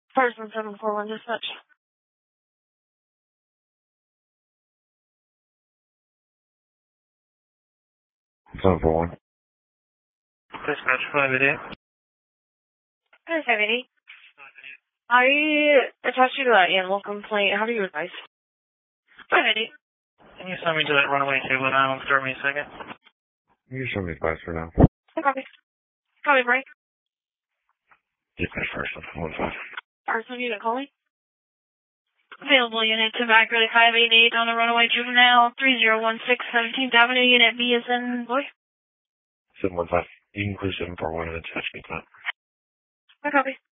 Person 741 dispatch. 741. Dispatch 588. Hi, 580. I attached you to that animal complaint. How do you advise? 580. Can you send me to that runaway table now and start me a second? You can show me advice for now. Copy. Copy, break. Dispatch first, 115. Person unit calling. Available unit to back really 588 on the runaway juvenile 3016 17th Avenue, unit B is in boy. 715. You can include 741 and attach me to that. I copy.